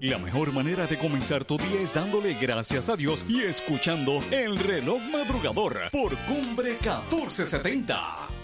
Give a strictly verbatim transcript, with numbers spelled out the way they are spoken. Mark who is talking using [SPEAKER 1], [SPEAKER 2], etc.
[SPEAKER 1] La mejor manera de comenzar tu día es dándole gracias a Dios y escuchando El Reloj Madrugador por Cumbre catorce setenta.